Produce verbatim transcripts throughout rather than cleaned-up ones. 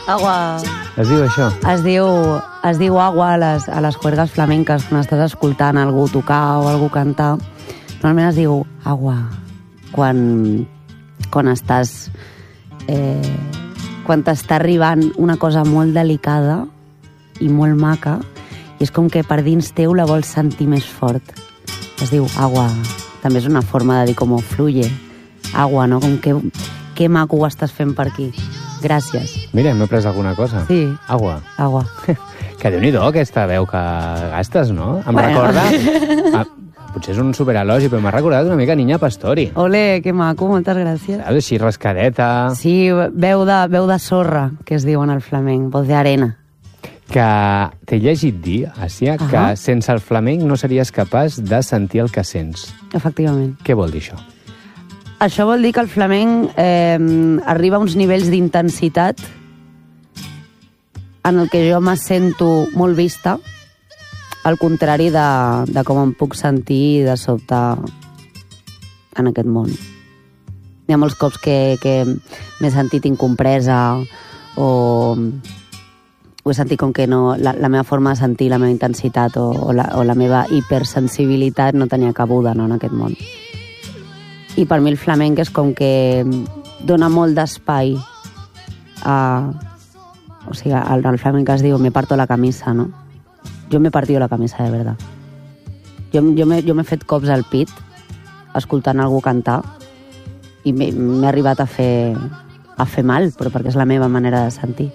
Agua. Es diu això? Es diu, es diu agua a les, a les juergues flamenques, quan estàs escoltant algú tocar o algú cantar. Normalment es diu agua quan, quan estàs... Eh, quan t'està arribant una cosa molt delicada i molt maca, i és com que per dins teu la vols sentir més fort. Es diu agua. També és una forma de dir com fluye. Agua, no? Com que, que maco ho estàs fent per aquí. Gràcies. Mira, m'he pres alguna cosa. Sí. Agua. Agua. Que déu-n'hi-do aquesta veu que gastes, no? Em bueno. recorda... Ah, potser és un superelogi, però m'ha recordat una mica Niña Pastori. Ole, que maco, moltes gràcies. Saps, així rascadeta... Sí, veu de, veu de sorra, que es diu en el flamenc, voz de arena. Que t'he llegit dir, Àsia, uh -huh. que sense el flamenc no series capaç de sentir el que sents. Efectivament. Què vol dir això? Això vol dir que el flamenc eh, arriba a uns nivells d'intensitat en el que jo me sento molt vista, al contrari de, de com em puc sentir de sobte en aquest món. Hi ha molts cops que, que m'he sentit incompresa o, o he sentit com que no, la, la meva forma de sentir, la meva intensitat o, o, la, o la meva hipersensibilitat no tenia cabuda, no, en aquest món. I per mi el flamenc és com que dona molt d'espai a... O sigui, al, al flamenc es diu me parto la camisa, no? Jo m'he partido la camisa, de verdad. Jo, jo m'he fet cops al pit escoltant algú cantar i m'he arribat a fer, a fer mal, però perquè és la meva manera de sentir.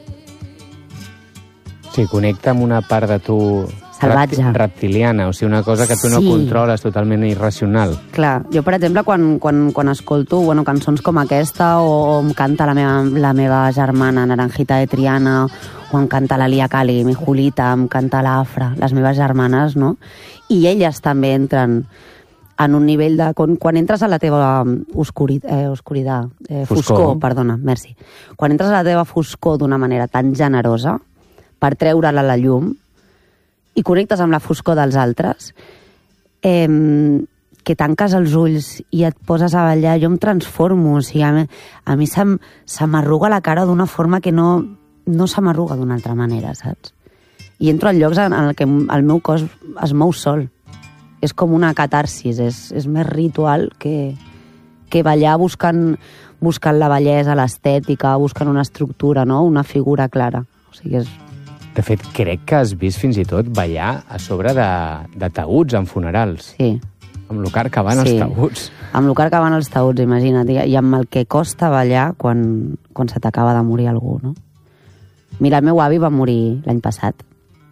Sí, connecta amb una part de tu... Salvatge. Reptiliana, o sigui, una cosa que tu no sí. controles, totalment irracional. Clar, jo, per exemple, quan, quan, quan escolto bueno, cançons com aquesta o em canta la meva, la meva germana Naranjita de Triana o em canta la Lia Cali, mi Julita, em canta l'Afra, les meves germanes, no? I elles també entren en un nivell de... Quan, quan entres a la teva oscurit, eh, oscuritat, eh, foscor, foscor, perdona, merci. Quan entres a la teva foscor d'una manera tan generosa per treure-la a la llum i connectes amb la foscor dels altres, eh, que tanques els ulls i et poses a ballar, jo em transformo, o sigui, a mi, a mi se, se m'arruga la cara d'una forma que no, no se m'arruga d'una altra manera, saps? I entro en llocs en el que el meu cos es mou sol. És com una catarsis, és, és més ritual que, que ballar buscant, buscant la bellesa, l'estètica, buscant una estructura, no? Una figura clara. O sigui, és... De fet, crec que has vist fins i tot ballar a sobre de, de taüts en funerals. Sí. Amb el car que van sí. els taüts. Amb el car que van els taüts, imagina't. I amb el que costa ballar quan, quan se t'acaba de morir algú, no? Mira, el meu avi va morir l'any passat.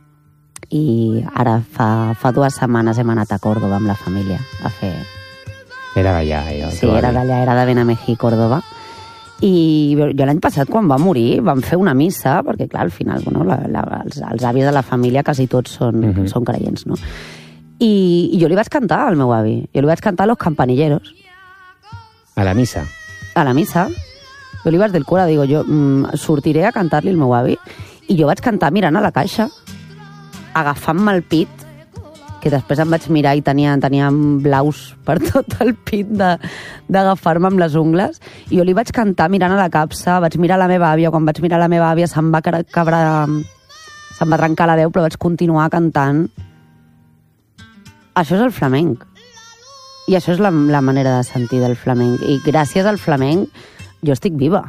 I ara fa, fa dues setmanes hem anat a Còrdoba amb la família a fer... Era d'allà, eh? Sí, era d'allà, era de Benamejí, Còrdoba. I jo l'any passat, quan va morir, vam fer una missa, perquè, clar, al final, bueno, la, la, els, els avis de la família quasi tots són, uh-huh. són creients, no? I, I jo li vaig cantar al meu avi. Jo li vaig cantar Los Campanilleros. A la missa? A la missa. Jo li vaig dir al cura, digo, jo mm, sortiré a cantar-li al meu avi. I jo vaig cantar mirant a la caixa, agafant-me el pit, que després em vaig mirar i tenia, tenia blaus per tot el pit d'agafar-me amb les ungles, i jo li vaig cantar mirant a la capsa, vaig mirar la meva àvia, quan vaig mirar la meva àvia se'm va cabrar, se'm va trencar la veu, però vaig continuar cantant. Això és el flamenc. I això és la, la manera de sentir del flamenc. I gràcies al flamenc jo estic viva.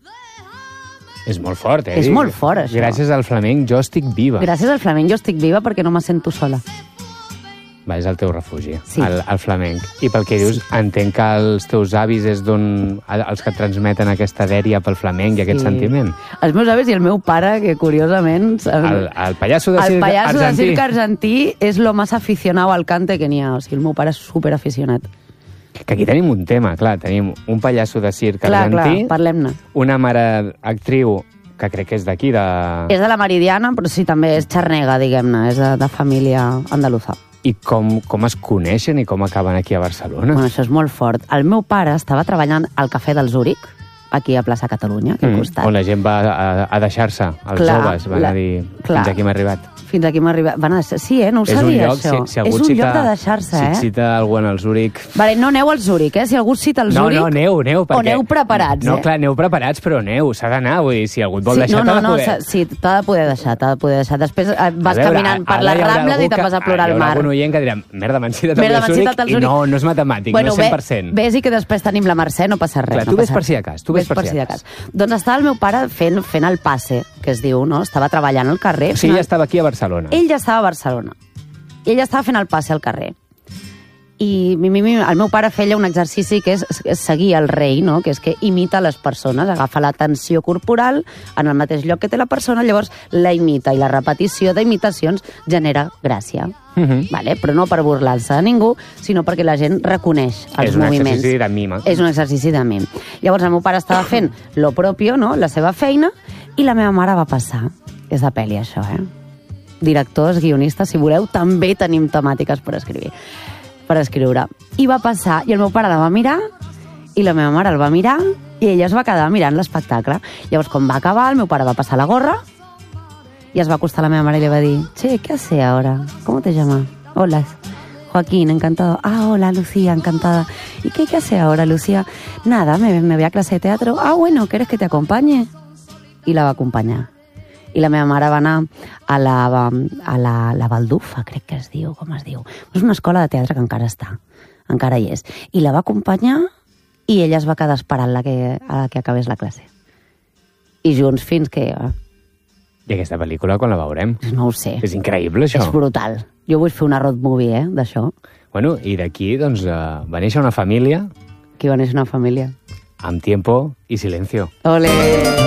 És molt fort, eh? És molt fort, això. Gràcies al flamenc jo estic viva. Gràcies al flamenc jo estic viva perquè no me sento sola. Va, és el teu refugi, sí. el, el flamenc. I pel que dius, sí. entenc que els teus avis és d'on els que transmeten aquesta dèria pel flamenc i aquest sí. sentiment. Els meus avis i el meu pare, que curiosament... El, el pallasso de circ argentí. El pallasso de circ argentí és lo más aficionado al cante que n'hi ha. O sigui, el meu pare és superaficionat. Que aquí tenim un tema, clar. Tenim un pallasso de circ clar, argentí. Clar, parlem-ne. Una mare actriu que crec que és d'aquí, de... És de la Meridiana, però sí, també és xarnega, diguem-ne. És de, de família andaluza. I com, com es coneixen i com acaben aquí a Barcelona? Bueno, això és molt fort. El meu pare estava treballant al Cafè del Zúric, aquí a plaça Catalunya, aquí al costat. Mm, on la gent va a, a deixar-se, els Clar, joves, van la- a dir, clar. fins aquí m'ha arribat. Fins aquí m'ha arribat. Van a... Sí, eh? No ho És un sabia, lloc, això. si, si algú és un cita, lloc de deixar-se, si eh? cita algú en el Zúric... Vale, no aneu al Zúric, eh? Si algú cita el No, Zúric... no, aneu, aneu, perquè... O aneu preparats, no, eh? clar, aneu preparats, però aneu, s'ha d'anar, vull dir, si algú et vol Sí, deixar, no, no, t'ha de no, poder... s'ha- sí, t'ha de poder deixar, t'ha de poder deixar. Després eh, vas A veure, caminant per ara les hi haurà Rambles algú i te'n que- vas a plorar ah, al Hi haurà mar. algun oient que dirà, merda, m'han citat Merda, al m'han Zúric, citat al i Zúric. no, no és matemàtic, Bueno, no és cent per cent. Ve, ves i que després tenim la Mercè, no passa res. Clar, no tu ves passa per si res. de cas, tu ves per si de cas. Doncs estava el meu pare fent, fent el passe, que es diu, no? Estava treballant al carrer. O sigui, fent ja el- estava aquí a Barcelona. Ell ja estava a Barcelona. I ell estava fent el passe al carrer. I mi, mi, mi, el meu pare feia un exercici que és, és seguir el rei, no? Que és que imita les persones, agafa la tensió corporal en el mateix lloc que té la persona, llavors la imita, i la repetició d'imitacions genera gràcia. Mhm. Vale? Però no per burlar-se de ningú, sinó perquè la gent reconeix els És un moviments. exercici de mima. És un exercici de mim. Llavors el meu pare estava fent lo propio, no? La seva feina, i la meva mare va passar. És de pel·li, això, eh? Directors, guionistes, si voleu, també tenim temàtiques per escriure. Per escriure. I va passar, i el meu pare la va mirar, i la meva mare el va mirar, i ella es va quedar mirant l'espectacle. Llavors, quan va acabar, el meu pare va passar la gorra, y es va acostar a la meva mare y le va a decir, che, ¿qué hace ahora? ¿Cómo te llamas? Hola, Joaquín, encantado. Ah, hola, Lucía, encantada. ¿Y qué, qué hace ahora, Lucía? Nada, me, me voy a clase de teatro. Ah, bueno, ¿quieres que te acompañe? I la va acompanyar. I la meva mare va anar a la, a la, la Baldufa, crec que es diu, com es diu. És una escola de teatre que encara està, encara hi és. I la va acompanyar i ella es va quedar esperant la que, a la que acabés la classe. I junts fins que... I aquesta pel·lícula, quan la veurem? No ho sé. És increïble, això. És brutal. Jo vull fer una road movie, eh, d'això. Bueno, i d'aquí, doncs, uh, va néixer una família Que va néixer una família. amb tiempo i silencio. Ole!